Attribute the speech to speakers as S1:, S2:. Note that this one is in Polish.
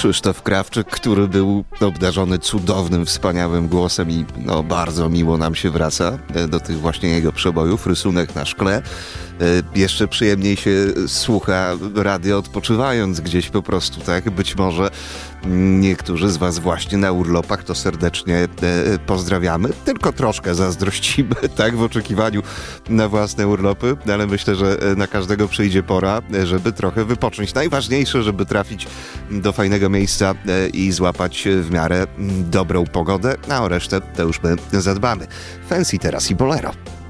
S1: Krzysztof Krawczyk, który był obdarzony cudownym, wspaniałym głosem i bardzo miło nam się wraca do tych właśnie jego przebojów. Rysunek na szkle. Jeszcze przyjemniej się słucha radio odpoczywając gdzieś po prostu, tak? Być może niektórzy z was właśnie na urlopach, to serdecznie pozdrawiamy. Tylko troszkę zazdrościmy, tak? W oczekiwaniu na własne urlopy, ale myślę, że na każdego przyjdzie pora, żeby trochę wypocząć. Najważniejsze, żeby trafić do fajnego miejsca i złapać w miarę dobrą pogodę, a o resztę to już my zadbamy. Fancy teraz i Bolero.